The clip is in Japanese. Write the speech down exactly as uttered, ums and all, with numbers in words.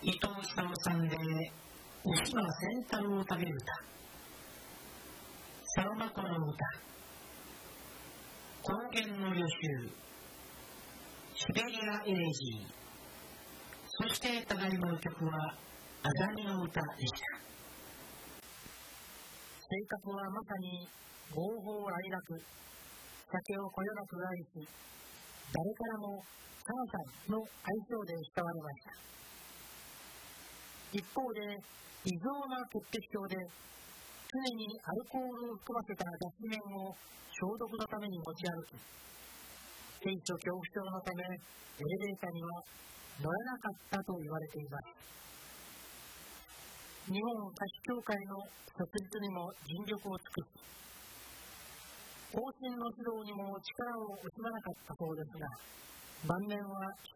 伊藤久夫さんで牛は仙太郎を食べる歌、サロマ湖の歌、高原の予習、シベリアエレジー、そしてただいまの曲はアザミの歌でした。 性格はまさに合法愛楽、酒をこよなく愛し、誰からも母さんの愛称で慕われました。一方で異常な潔癖症で常にアルコールを含ませた脱麺を消毒のために持ち歩き、低所恐怖症のためエレベーターには乗らなかったと言われています。日本歌手協会の設立にも尽力を尽くし、後進の指導にも力を惜しまなかったそうですが、晩年は